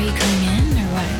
you coming in or what?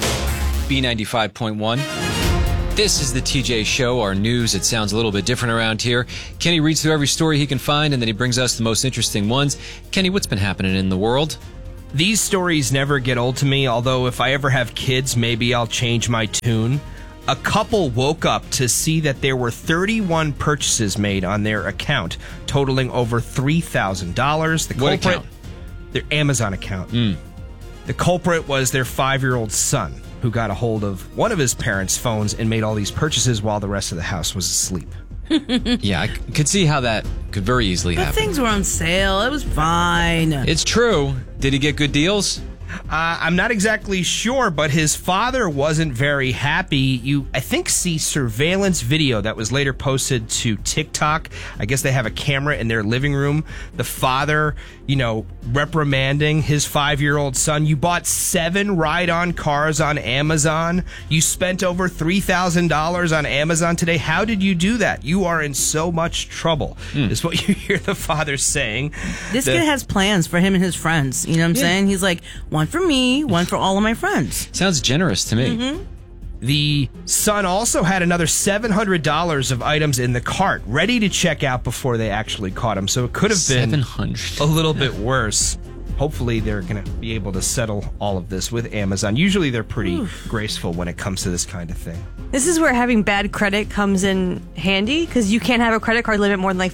B95.1. This is the TJ Show, our news. It sounds a little bit different around here. Kenny reads through every story he can find, and then he brings us the most interesting ones. Kenny, what's been happening in the world? These stories never get old to me, although if I ever have kids, maybe I'll change my tune. A couple woke up to see that there were 31 purchases made on their account, totaling over $3,000. The culprit, what account? Their Amazon account. The culprit was their 5-year-old son, who got a hold of one of his parents' phones and made all these purchases while the rest of the house was asleep. Yeah, I could see how that could very easily But happen. things were on sale. It was fine. It's true. Did he get good deals? I'm not exactly sure, but his father wasn't very happy. You, I think, see surveillance video that was later posted to TikTok. I guess they have a camera in their living room. The father, reprimanding his 5-year-old son. You bought 7 ride-on cars on Amazon. You spent over $3,000 on Amazon today. How did you do that? You are in so much trouble, is what you hear the father saying. This kid has plans for him and his friends. You know what I'm saying? He's like, one for me, one for all of my friends. Sounds generous to me. The son also had another $700 of items in the cart, ready to check out before they actually caught him. So it could have been $700. a little bit worse. Hopefully they're going to be able to settle all of this with Amazon. Usually they're pretty graceful when it comes to this kind of thing. This is where having bad credit comes in handy, because you can't have a credit card limit more than like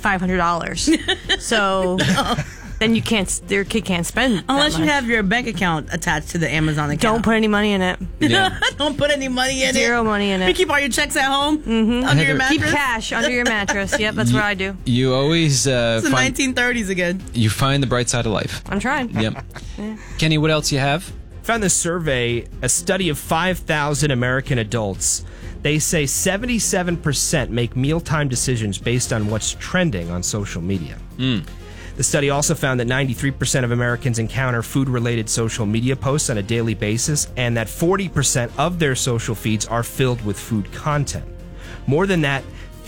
$500. So then your kid can't spend Unless that you much. have your bank account attached to the Amazon account. Don't put any money in it. Yeah. Don't put any money in it. Zero money in You it. keep all your checks at home under your mattress. Keep cash under your mattress. Yep, that's what I do. You always It's the find 1930s again. you find the bright side of life. I'm trying. Yep. Kenny, what else you have? Found this survey, a study of 5,000 American adults. They say 77% make mealtime decisions based on what's trending on social media. The study also found that 93% of Americans encounter food-related social media posts on a daily basis, and that 40% of their social feeds are filled with food content. More than that,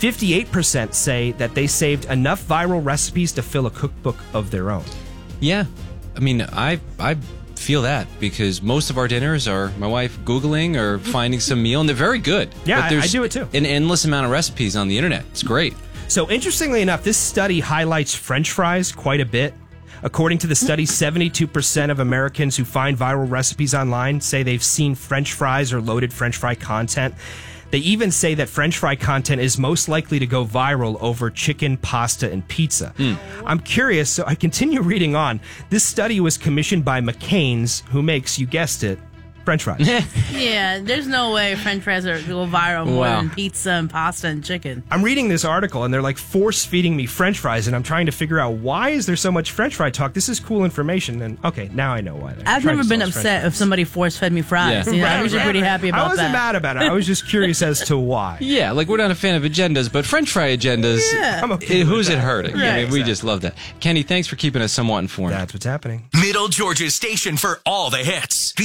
58% say that they saved enough viral recipes to fill a cookbook of their own. Yeah. I mean, I feel that because most of our dinners are my wife Googling or finding some meal, and they're very good. Yeah, but there's I do it too. An endless amount of recipes on the internet. It's great. So interestingly enough, this study highlights French fries quite a bit. According to the study, 72% of Americans who find viral recipes online say they've seen French fries or loaded French fry content. They even say that French fry content is most likely to go viral over chicken, pasta, and pizza. I'm curious, so I continue reading on. This study was commissioned by McCain's, who makes, you guessed it, French fries. Yeah, there's no way French fries are go viral more than pizza and pasta and chicken. I'm reading this article, and they're like force-feeding me French fries, and I'm trying to figure out why is there so much French fry talk? This is cool information, and okay, now I know why. I've never been upset if somebody force-fed me fries. Yeah. You know, I'm usually pretty happy about that. I wasn't mad about it. I was just curious as to why. Yeah, like we're not a fan of agendas, but French fry agendas, I'm okay with who's that. it hurting? Right, I mean, we exactly. just love that. Kenny, thanks for keeping us somewhat informed. That's what's happening. Middle Georgia's station for all the hits.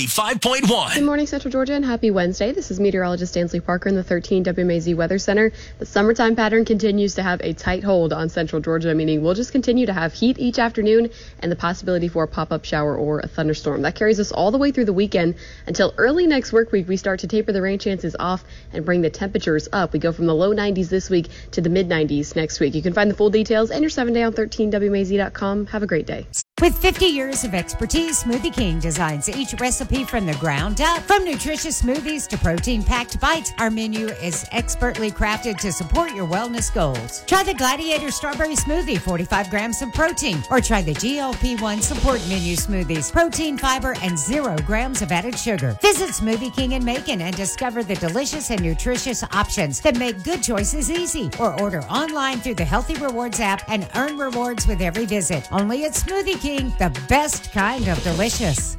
B95.1. Good morning, Central Georgia, and happy Wednesday. This is meteorologist Ansley Parker in the 13 WMAZ Weather Center. The summertime pattern continues to have a tight hold on Central Georgia, meaning we'll just continue to have heat each afternoon and the possibility for a pop-up shower or a thunderstorm. That carries us all the way through the weekend until early next work week. We start to taper the rain chances off and bring the temperatures up. We go from the low 90s this week to the mid-90s next week. You can find the full details and your 7-day on 13WMAZ.com. Have a great day. With 50 years of expertise, Smoothie King designs each recipe from the ground up. From nutritious smoothies to protein-packed bites, our menu is expertly crafted to support your wellness goals. Try the Gladiator Strawberry Smoothie, 45 grams of protein, or try the GLP-1 Support Menu Smoothies, protein, fiber, and 0 grams of added sugar. Visit Smoothie King in Macon and discover the delicious and nutritious options that make good choices easy. Or order online through the Healthy Rewards app and earn rewards with every visit. Only at Smoothie King, the best kind of delicious.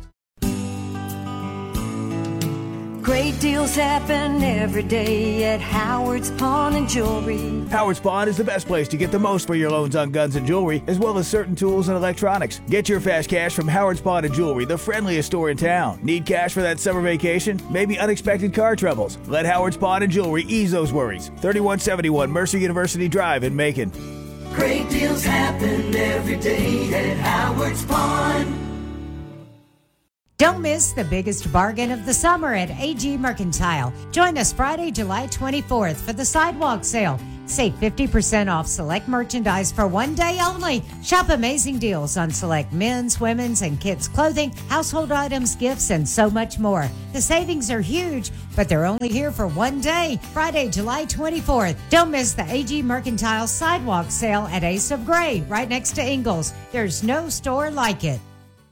Great deals happen every day at Howard's Pawn and Jewelry. Howard's Pawn is the best place to get the most for your loans on guns and jewelry, as well as certain tools and electronics. Get your fast cash from Howard's Pawn and Jewelry, the friendliest store in town. Need cash for that summer vacation? Maybe unexpected car troubles? Let Howard's Pawn and Jewelry ease those worries. 3171 Mercer University Drive in Macon. Great deals happen every day at Howard's Pawn. Don't miss the biggest bargain of the summer at AG Mercantile. Join us Friday, July 24th for the sidewalk sale. Save 50% off select merchandise for one day only. Shop amazing deals on select men's, women's, and kids' clothing, household items, gifts, and so much more. The savings are huge, but they're only here for one day, Friday, July 24th. Don't miss the AG Mercantile sidewalk sale at Ace of Gray, right next to Ingles. There's no store like it.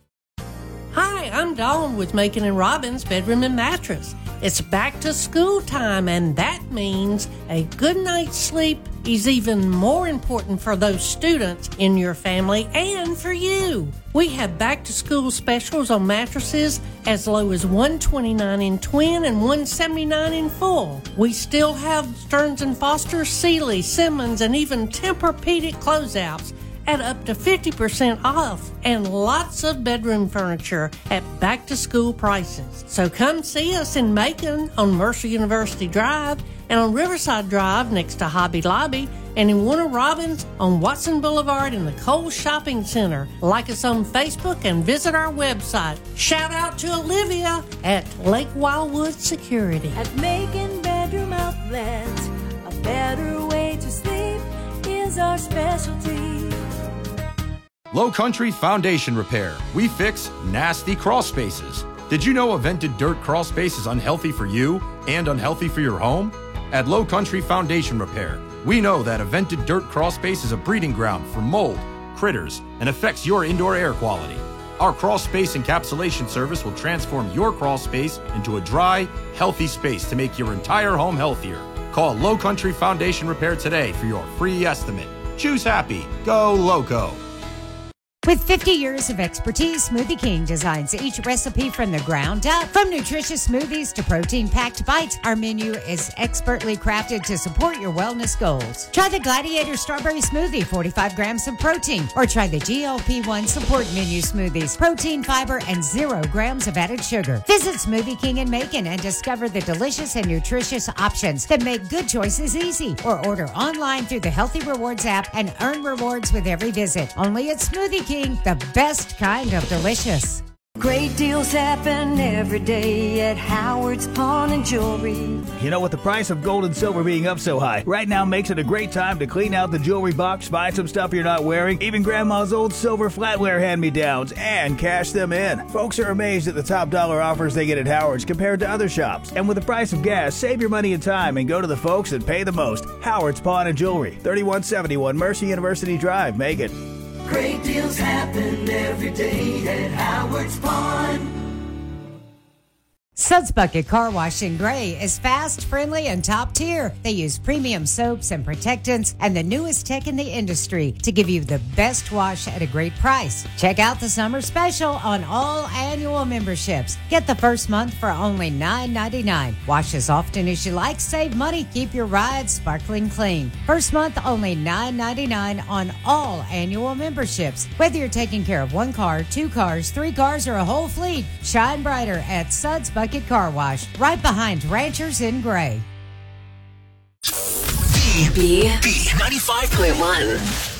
Hi, I'm Dawn with Macon and Robbins Bedroom and Mattress. It's back to school time, and that means a good night's sleep is even more important for those students in your family and for you. We have back to school specials on mattresses as low as $129 in twin and $179 in full. We still have Stearns & Foster, Sealy, Simmons, and even Tempur-Pedic closeouts at up to 50% off, and lots of bedroom furniture at back-to-school prices. So come see us in Macon on Mercer University Drive and on Riverside Drive next to Hobby Lobby, and in Warner Robins on Watson Boulevard in the Kohl's Shopping Center. Like us on Facebook and visit our website. Shout out to Olivia at Lake Wildwood Security. At Macon Bedroom Outlet, a better way to sleep is our specialty. Low Country Foundation Repair. We fix nasty crawl spaces. Did you know a vented dirt crawl space is unhealthy for you and unhealthy for your home? At Low Country Foundation Repair, we know that a vented dirt crawl space is a breeding ground for mold, critters, and affects your indoor air quality. Our crawl space encapsulation service will transform your crawl space into a dry, healthy space to make your entire home healthier. Call Low Country Foundation Repair today for your free estimate. Choose happy. Go Loco. With 50 years of expertise, Smoothie King designs each recipe from the ground up. From nutritious smoothies to protein-packed bites, our menu is expertly crafted to support your wellness goals. Try the Gladiator Strawberry Smoothie, 45 grams of protein, or try the GLP-1 Support Menu Smoothies, protein, fiber, and 0 grams of added sugar. Visit Smoothie King in Macon and discover the delicious and nutritious options that make good choices easy. Or order online through the Healthy Rewards app and earn rewards with every visit. Only at Smoothie King, the best kind of delicious. Great deals happen every day at Howard's Pawn and Jewelry. You know, with the price of gold and silver being up so high, right now makes it a great time to clean out the jewelry box, find some stuff you're not wearing, even grandma's old silver flatware hand-me-downs, and cash them in. Folks are amazed at the top dollar offers they get at Howard's compared to other shops. And with the price of gas, save your money and time and go to the folks that pay the most. Howard's Pawn and Jewelry, 3171 Mercer University Drive, Macon. Great deals happen every day at Howard's Pawn. Suds Bucket Car Wash in Gray is fast, friendly, and top tier. They use premium soaps and protectants and the newest tech in the industry to give you the best wash at a great price. Check out the summer special on all annual memberships. Get the first month for only $9.99. Wash as often as you like, save money, keep your ride sparkling clean. First month only $9.99 on all annual memberships. Whether you're taking care of one car, 2 cars, 3 cars, or a whole fleet, shine brighter at Suds Bucket Car Wash, right behind Ranchers in Gray. B 95.1.